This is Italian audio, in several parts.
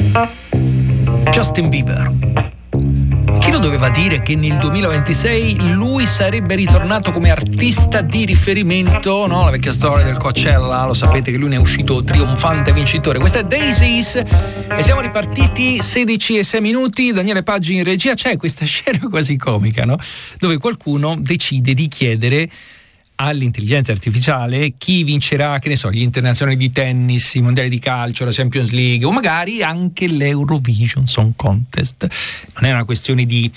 Justin Bieber. Chi lo doveva dire che nel 2026 lui sarebbe ritornato come artista di riferimento, no? La vecchia storia del Coachella, lo sapete che lui ne è uscito trionfante vincitore. Questa è Daisies e siamo ripartiti 16:06. Daniele Paggi in regia. C'è questa scena quasi comica, no? Dove qualcuno decide di chiedere all'intelligenza artificiale chi vincerà, che ne so, gli internazionali di tennis, i mondiali di calcio, la Champions League o magari anche l'Eurovision Song Contest. Non è una questione di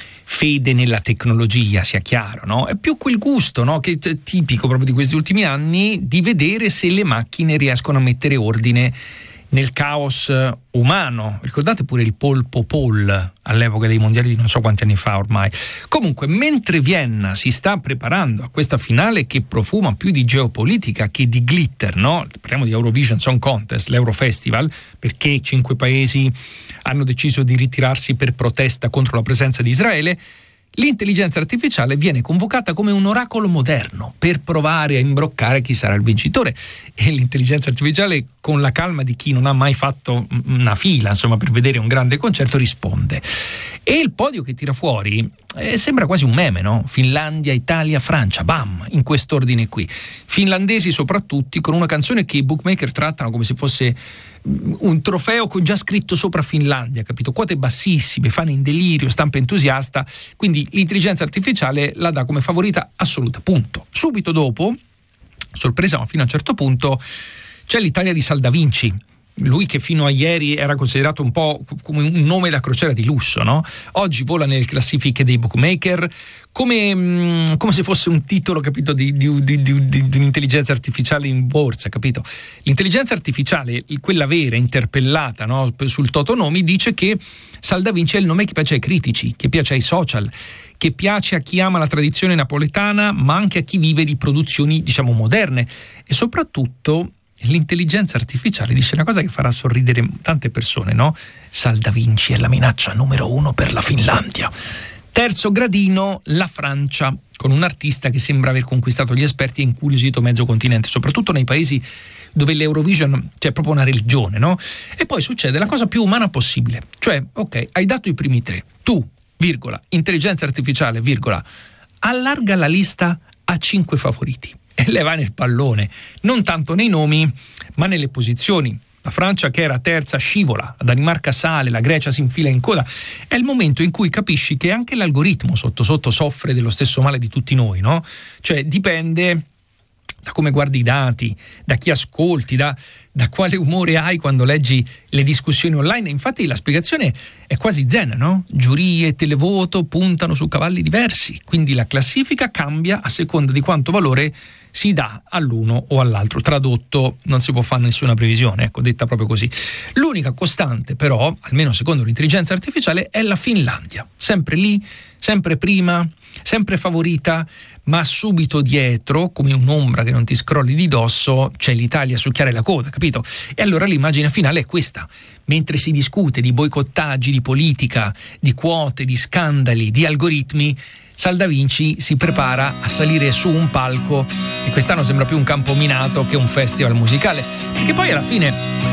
fede nella tecnologia, sia chiaro, no? È più quel gusto, no? Che è tipico proprio di questi ultimi anni, di vedere se le macchine riescono a mettere ordine nel caos umano. Ricordate pure il polpo Paul all'epoca dei mondiali di non so quanti anni fa ormai. Comunque, mentre Vienna si sta preparando a questa finale che profuma più di geopolitica che di glitter, no? Parliamo di Eurovision Song Contest, l'Eurofestival, perché 5 paesi hanno deciso di ritirarsi per protesta contro la presenza di Israele. L'intelligenza artificiale viene convocata come un oracolo moderno per provare a imbroccare chi sarà il vincitore, e l'intelligenza artificiale, con la calma di chi non ha mai fatto una fila, insomma, per vedere un grande concerto, risponde. E il podio che tira fuori sembra quasi un meme, no? Finlandia, Italia, Francia, bam, in quest'ordine qui. Finlandesi soprattutto, con una canzone che i bookmaker trattano come se fosse un trofeo con già scritto sopra Finlandia, capito? Quote bassissime, fan in delirio, stampa entusiasta, quindi l'intelligenza artificiale la dà come favorita assoluta, punto. Subito dopo, sorpresa ma fino a un certo punto, c'è l'Italia di Saldavinci, lui che fino a ieri era considerato un po' come un nome da crociera di lusso, no? Oggi vola nelle classifiche dei bookmaker come se fosse un titolo, capito, di un'intelligenza artificiale in borsa, capito? L'intelligenza artificiale, quella vera, interpellata, no, sul Totonomi, dice che Saldavinci è il nome che piace ai critici, che piace ai social, che piace a chi ama la tradizione napoletana, ma anche a chi vive di produzioni, diciamo, moderne. E soprattutto l'intelligenza artificiale dice una cosa che farà sorridere tante persone, no? Saldavinci è la minaccia numero 1 per la Finlandia. Terzo gradino, la Francia, con un artista che sembra aver conquistato gli esperti e incuriosito mezzo continente, soprattutto nei paesi dove l'Eurovision c'è proprio una religione, no? E poi succede la cosa più umana possibile, cioè, ok, hai dato i primi 3, tu, virgola, intelligenza artificiale, virgola, allarga la lista a 5 favoriti e le va nel pallone, non tanto nei nomi, ma nelle posizioni. La Francia, che era terza, scivola, la Danimarca sale, la Grecia si infila in coda. È il momento in cui capisci che anche l'algoritmo sotto sotto soffre dello stesso male di tutti noi, no? Cioè dipende da come guardi i dati, da chi ascolti, da quale umore hai quando leggi le discussioni online. Infatti la spiegazione è quasi zen, no? Giurie e televoto puntano su cavalli diversi, quindi la classifica cambia a seconda di quanto valore si dà all'uno o all'altro. Tradotto, non si può fare nessuna previsione, ecco, detta proprio così. L'unica costante però, almeno secondo l'intelligenza artificiale, è la Finlandia, sempre lì, sempre prima, sempre favorita, ma subito dietro, come un'ombra che non ti scrolli di dosso, c'è l'Italia a succhiare la coda, capito? E allora l'immagine finale è questa: mentre si discute di boicottaggi, di politica, di quote, di scandali, di algoritmi, Saldavinci si prepara a salire su un palco che quest'anno sembra più un campo minato che un festival musicale, perché poi alla fine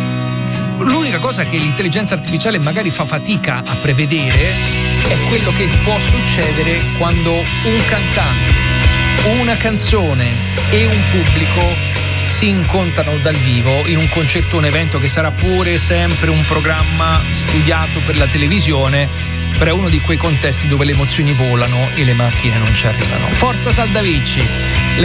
l'unica cosa che l'intelligenza artificiale magari fa fatica a prevedere è quello che può succedere quando un cantante, una canzone e un pubblico si incontrano dal vivo in un concerto, un evento che sarà pure sempre un programma studiato per la televisione, però è uno di quei contesti dove le emozioni volano e le macchine non ci arrivano. Forza Saldavinci!